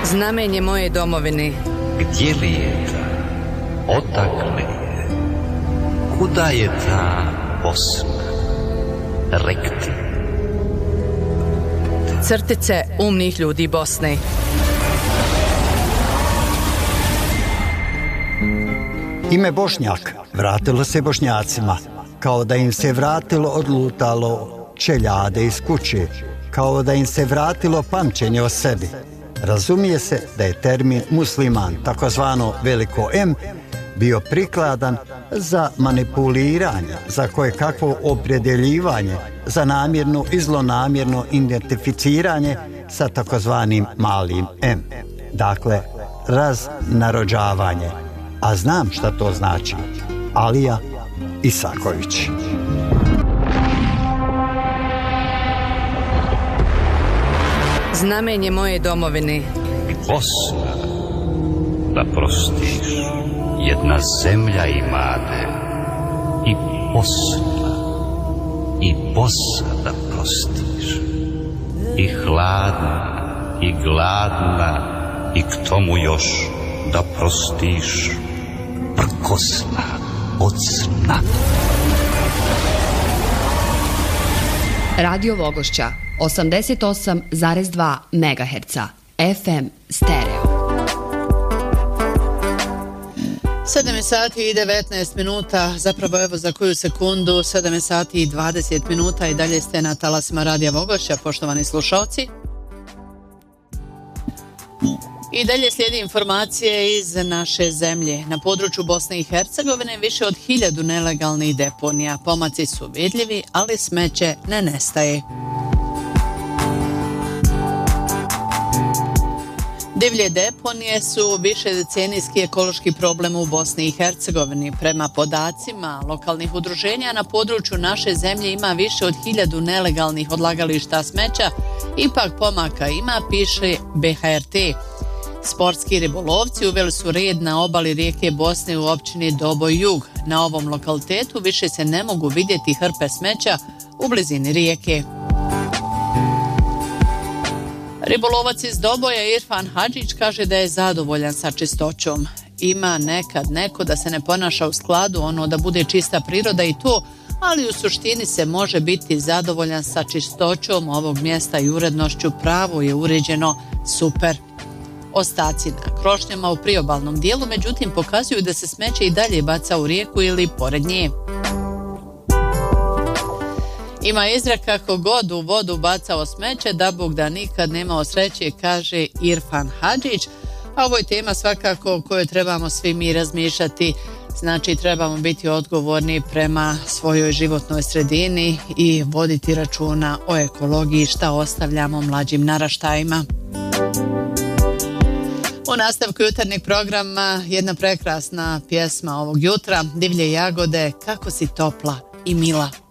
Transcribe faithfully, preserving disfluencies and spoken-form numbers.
Znamenje moje domovine. Gdje li je ta? Odakle je? Kuda je ta Bosna? Rekti. Crtice umnih ljudi Bosne. Ime Bošnjak vratilo se Bošnjacima, kao da im se vratilo odlutalo čeljade iz kuće, kao da im se vratilo pamćenje o sebi. Razumije se da je termin musliman, takozvano veliko M, bio prikladan za manipuliranje, za koje kakvo opredjeljivanje, za namjerno i zlonamjerno identificiranje sa takozvanim malim M. Dakle, raznarođavanje. A znam šta to znači. Alija Isaković. Znamenje moje domovine. Bosna, da prostiš, jedna zemlja imade, i Bosna, i Bosa da prostiš, i hladna, i gladna, i k tomu još da prostiš, prkosna od sna. Radio Vogošća osamdeset osam zarez dva megaherca F M stereo. sedam sati i devetnaest minuta, zapravo evo za koju sekundu, sedam sati i dvadeset minuta i dalje ste na talasima Radija Vogošća, poštovani slušalci. I dalje slijedi informacije iz naše zemlje. Na području Bosne i Hercegovine više od hiljadu nelegalnih deponija. Pomaci su vidljivi, ali smeće ne nestaje. Divlje deponije su višedecenijski ekološki problem u Bosni i Hercegovini. Prema podacima lokalnih udruženja na području naše zemlje ima više od hiljadu nelegalnih odlagališta smeća. Ipak pomaka ima, piše B H R T. Sportski ribolovci uveli su red na obali rijeke Bosne u općini Doboj Jug. Na ovom lokalitetu više se ne mogu vidjeti hrpe smeća u blizini rijeke. Ribolovac iz Doboja Irfan Hadžić kaže da je zadovoljan sa čistoćom. Ima nekad neko da se ne ponaša u skladu, ono da bude čista priroda i to, ali u suštini se može biti zadovoljan sa čistoćom ovog mjesta i urednošću. Pravo je uređeno super. Ostaci na krošnjama u priobalnom dijelu, međutim, pokazuju da se smeće i dalje baca u rijeku ili pored nje. Ima izreka kako god u vodu bacao smeće, da Bog da nikad nemao sreće, kaže Irfan Hadžić. A ovo je tema svakako o kojoj trebamo svi mi razmišljati. Znači, trebamo biti odgovorni prema svojoj životnoj sredini i voditi računa o ekologiji, šta ostavljamo mlađim naraštajima. U nastavku jutarnjeg programa jedna prekrasna pjesma ovog jutra, Divlje jagode, kako si topla i mila.